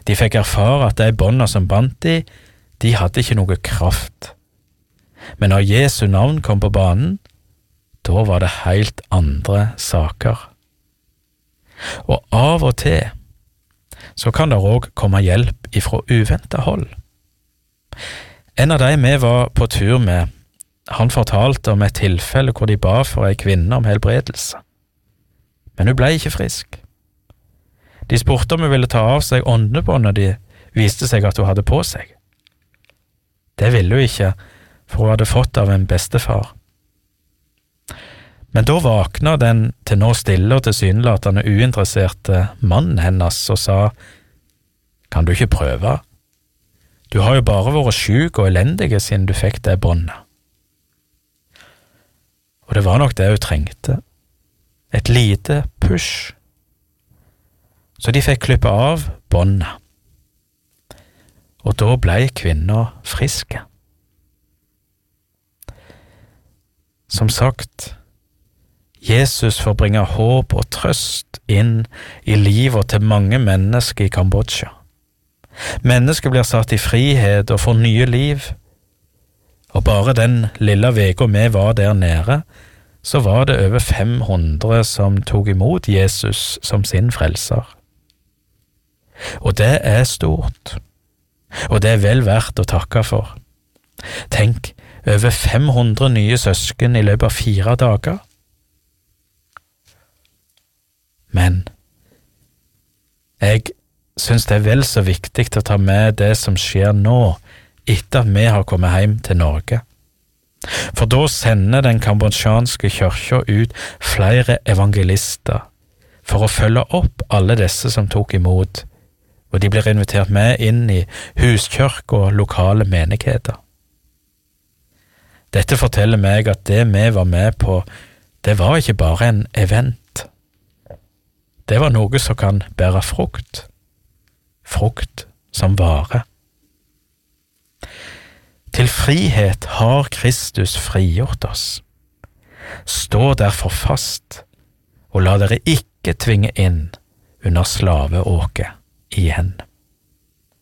De fikk erfare at de båndene som bandt de hadde ikke noe kraft. Men når Jesu navn kom på banen, da var det helt andre saker. Og av og til så kan det også komme hjelp ifra uventet hold. En av de vi var på tur med, han fortalte om et tilfelle hvor de ba for en kvinne om helbredelse. Men hun ble ikke frisk. De spurte om hun ville ta av seg åndebåndet de viste seg at hun hadde på seg. Det ville hun ikke, for hun hadde fått av en bestefar. Men da våkna den til nå stille og tilsynelatende uinteresserte mannen hennes og sa, «Kan du ikke prøve? Du har jo bare vært syk og elendige siden du fikk det båndet.» Og det var nok det hun trengte. Et lite push. Så de fikk klippe av båndet. Og da ble kvinna friske. Som sagt, Jesus får bringe håp og trøst inn i livet til mange mennesker i Kambodsja. Mennesker blir satt i frihet og får nye liv. Og bare den lille veka vi var der nede, så var det over 500 som tok imot Jesus som sin frelser. Og det er stort, og det er vel verdt å takke for. Tenk, over 500 nye søsken i løpet av 4 dager. Men jeg synes det er vel så viktig å ta med det som skjer nå, etter at vi har kommet hjem til Norge. For da sender den kambodsjanske kirka ut flere evangelister for å følge opp alle disse som tok imot, og de blir invitert med inn i huskirke og lokale menigheter. Dette forteller meg at det vi var med på, det var ikke bare en event. Det var noe som kan bære frukt. Frukt som varer. Til frihet har Kristus frigjort oss. Stå derfor fast, og la dere ikke tvinge inn under slaveåket igjen.